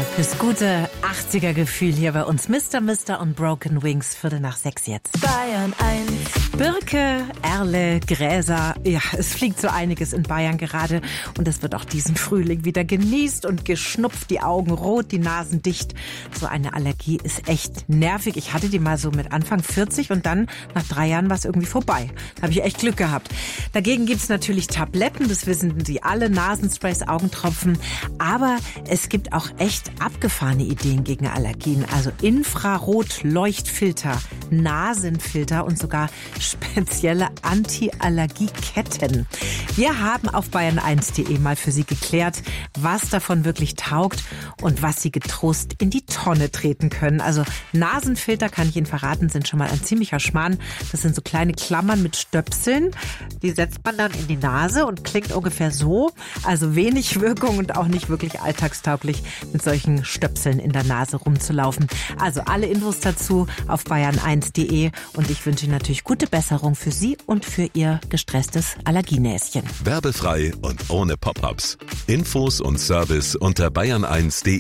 fürs gute 80er-Gefühl hier bei uns. Mr. und Broken Wings, 5:45 jetzt. Bayern 1. Birke, Erle, Gräser. Ja, es fliegt so einiges in Bayern gerade. Und es wird auch diesen Frühling wieder genießt und geschnupft. Die Augen rot, die Nasen dicht. So eine Allergie ist echt nervig. Ich hatte die mal so mit Anfang 40 und dann nach 3 Jahren war es irgendwie vorbei. Da habe ich echt Glück gehabt. Dagegen gibt's natürlich Tabletten, das wissen Sie alle, Nasensprays, Augentropfen. Aber es gibt auch echt abgefahrene Ideen gegen Allergien. Also Infrarot-Leuchtfilter, Nasenfilter und sogar spezielle Anti-Allergie-Ketten. Wir haben auf bayern1.de mal für Sie geklärt, was davon wirklich taugt und was Sie getrost in die Tonne treten können. Also Nasenfilter, kann ich Ihnen verraten, sind schon mal ein ziemlicher Schmarrn. Das sind so kleine Klammern mit Stöpseln. Die setzt man dann in die Nase und klingt ungefähr so. Also wenig Wirkung und auch nicht wirklich alltagstauglich, mit solchen Stöpseln in der Nase rumzulaufen. Also alle Infos dazu auf bayern1.de und ich wünsche Ihnen natürlich gute Besserung für Sie und für Ihr gestresstes Allergienäschen. Werbefrei und ohne Pop-ups. Infos und Service unter bayern1.de.